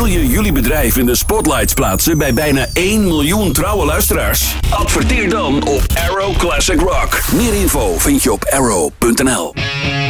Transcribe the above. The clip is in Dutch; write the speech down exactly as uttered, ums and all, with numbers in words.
je jullie bedrijf in de spotlights plaatsen bij bijna één miljoen trouwe luisteraars? Adverteer dan op Arrow Classic Rock. Meer info vind je op arrow punt n l.